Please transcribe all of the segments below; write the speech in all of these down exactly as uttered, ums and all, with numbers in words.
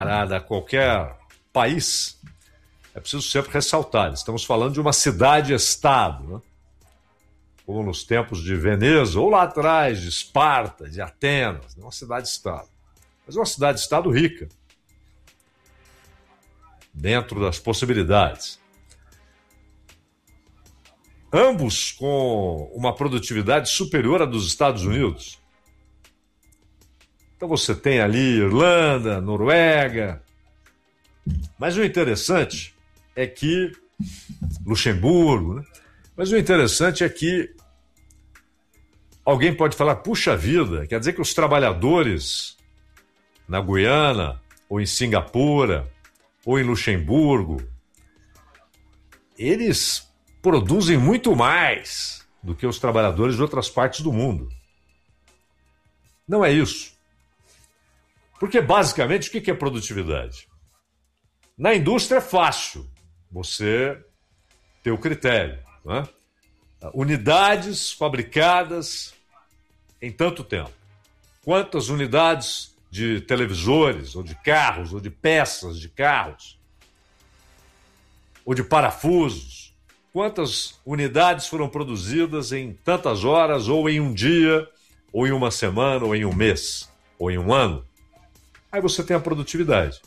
a qualquer país, é preciso sempre ressaltar, estamos falando de uma cidade-estado, né? Como nos tempos de Veneza, ou lá atrás de Esparta, de Atenas, uma cidade-estado. Mas uma cidade-estado rica, dentro das possibilidades. Ambos com uma produtividade superior à dos Estados Unidos. Então você tem ali Irlanda, Noruega. Mas o interessante é que... Luxemburgo, né? Mas o interessante é que alguém pode falar, puxa vida, quer dizer que os trabalhadores na Guiana, ou em Singapura, ou em Luxemburgo, eles produzem muito mais do que os trabalhadores de outras partes do mundo. Não é isso. Porque, basicamente, o que é produtividade? Na indústria é fácil você ter o critério, né? Unidades fabricadas em tanto tempo. Quantas unidades de televisores, ou de carros, ou de peças de carros, ou de parafusos, quantas unidades foram produzidas em tantas horas, ou em um dia, ou em uma semana, ou em um mês, ou em um ano. Aí você tem a produtividade.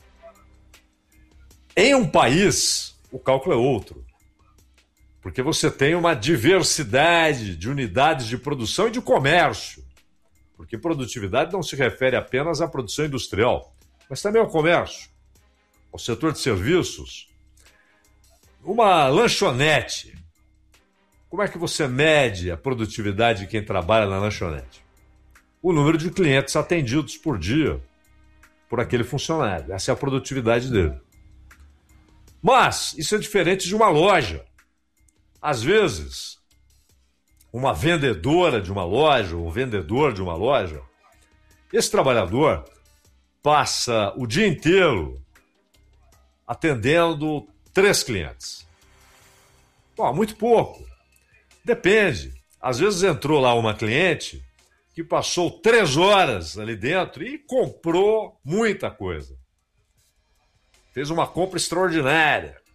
Em um país, o cálculo é outro. Porque você tem uma diversidade de unidades de produção e de comércio. Porque produtividade não se refere apenas à produção industrial, mas também ao comércio, ao setor de serviços. Uma lanchonete. Como é que você mede a produtividade de quem trabalha na lanchonete? O número de clientes atendidos por dia por aquele funcionário. Essa é a produtividade dele. Mas isso é diferente de uma loja. Às vezes, uma vendedora de uma loja, ou um vendedor de uma loja, esse trabalhador passa o dia inteiro atendendo três clientes. Bom, muito pouco. Depende. Às vezes entrou lá uma cliente que passou três horas ali dentro e comprou muita coisa. Fez uma compra extraordinária.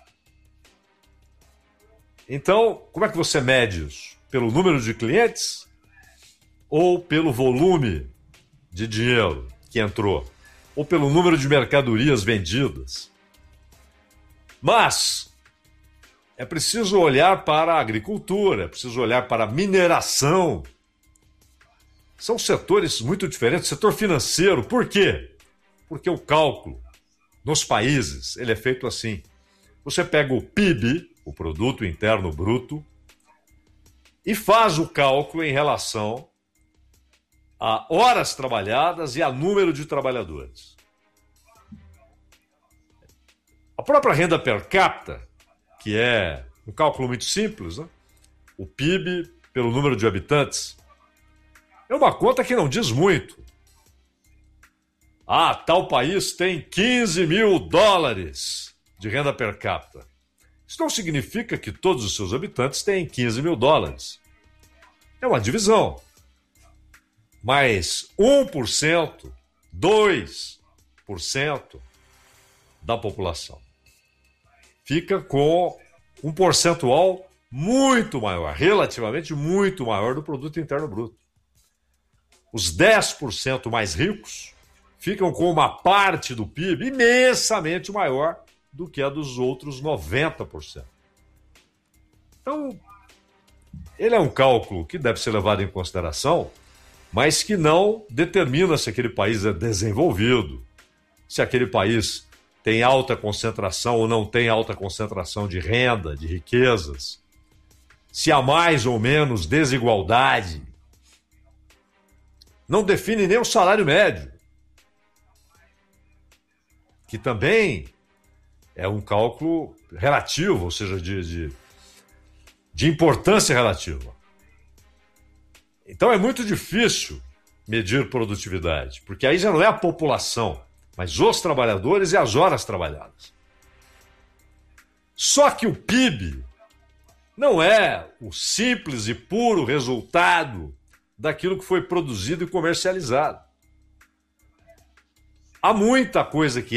Então, como é que você mede isso? Pelo número de clientes ou pelo volume de dinheiro que entrou? Ou pelo número de mercadorias vendidas? Mas é preciso olhar para a agricultura, é preciso olhar para a mineração. São setores muito diferentes. Setor financeiro, por quê? Porque o cálculo nos países, ele é feito assim. Você pega o P I B, o Produto Interno Bruto, e faz o cálculo em relação a horas trabalhadas e a número de trabalhadores. A própria renda per capita, que é um cálculo muito simples, né? O P I B pelo número de habitantes, é uma conta que não diz muito. Ah, tal país tem quinze mil dólares de renda per capita. Isso não significa que todos os seus habitantes têm quinze mil dólares. É uma divisão. Mas um por cento, dois por cento da população fica com um percentual muito maior, relativamente muito maior do Produto Interno Bruto. Os dez por cento mais ricos ficam com uma parte do P I B imensamente maior do que a dos outros noventa por cento. Então, ele é um cálculo que deve ser levado em consideração, mas que não determina se aquele país é desenvolvido, se aquele país tem alta concentração ou não tem alta concentração de renda, de riquezas, se há mais ou menos desigualdade. Não define nem o salário médio, que também é um cálculo relativo, ou seja, de, de, de importância relativa. Então é muito difícil medir produtividade, porque aí já não é a população, mas os trabalhadores e as horas trabalhadas. Só que o P I B não é o simples e puro resultado daquilo que foi produzido e comercializado. há muita coisa que